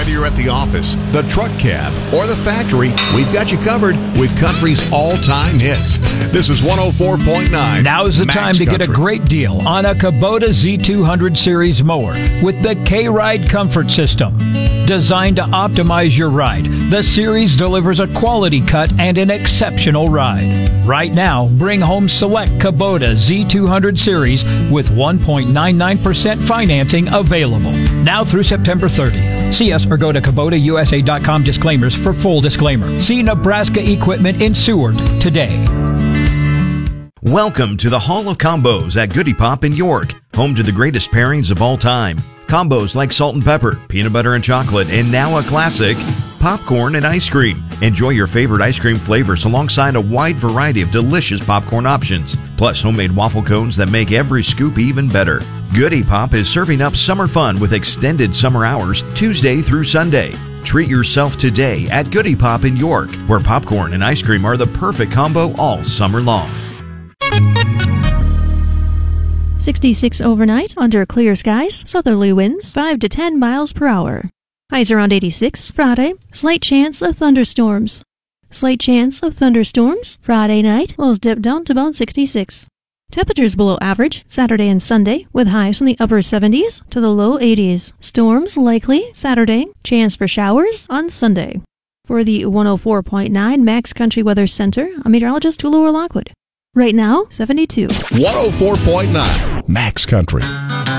Whether you're at the office, the truck cab, or the factory, we've got you covered with country's all-time hits. This is 104.9. Now is the time to get a great deal on a Kubota Z200 Series mower with the K-Ride Comfort System. Designed to optimize your ride, the Series delivers a quality cut and an exceptional ride. Right now, bring home select Kubota Z200 Series with 1.99% financing available. Now through September 30th. See us or go to KubotaUSA.com disclaimers for full disclaimer. See Nebraska Equipment in Seward today. Welcome to the Hall of Combos at Goody Pop in York, home to the greatest pairings of all time. Combos like salt and pepper, peanut butter and chocolate, and now a classic, popcorn and ice cream. Enjoy your favorite ice cream flavors alongside a wide variety of delicious popcorn options, plus homemade waffle cones that make every scoop even better. Goody Pop is serving up summer fun with extended summer hours Tuesday through Sunday. Treat yourself today at Goody Pop in York, where popcorn and ice cream are the perfect combo all summer long. 66 overnight under clear skies, southerly winds 5 to 10 miles per hour. Highs around 86 Friday, slight chance of thunderstorms. Slight chance of thunderstorms Friday night, lows dip down to about 66. Temperatures below average Saturday and Sunday with highs in the upper 70s to the low 80s. Storms likely Saturday, chance for showers on Sunday. For the 104.9 Max Country Weather Center, I'm meteorologist Laura Lockwood. Right now, 72. 104.9 Max Country.